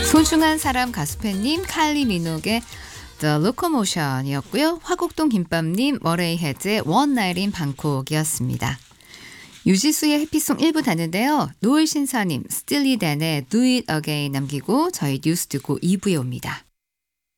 소중한 사람 가수팬님 칼리 미녹의 The Locomotion이었고요. 화곡동 김밥님 머레이헤드의 One Night in Bangkok이었습니다. 유지수의 해피송 1부 닫는데요. 노을 신사님 스틸리 댄의 Do It Again 남기고 저희 뉴스 듣고 2부에 옵니다.